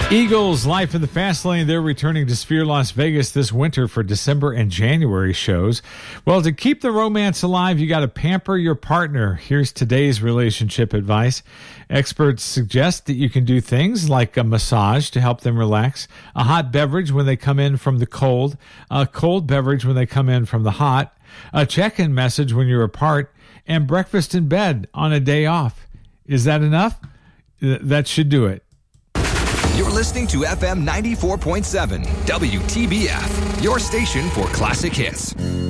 Eagles Life in the Fast Lane. They're returning to Sphere Las Vegas this winter for December and January shows. Well, to keep the romance alive, you got to pamper your partner. Here's today's relationship advice. Experts suggest that you can do things like a massage to help them relax, a hot beverage when they come in from the cold, a cold beverage when they come in from the hot, a check-in message when you're apart, and breakfast in bed on a day off. Is that enough? That should do it. You're listening to FM 94.7, WTBF, your station for classic hits.